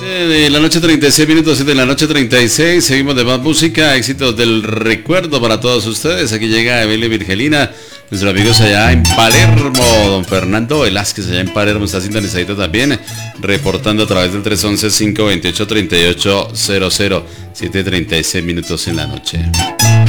De la noche 36 minutos, 7 de la noche 36, seguimos de más música, éxitos del recuerdo para todos ustedes. Aquí llega Evelio Virgelina, nuestros amigos allá en Palermo, don Fernando Velázquez allá en Palermo está sintonizadito también, reportando a través del 311-528-3800, 7:36 minutos en la noche.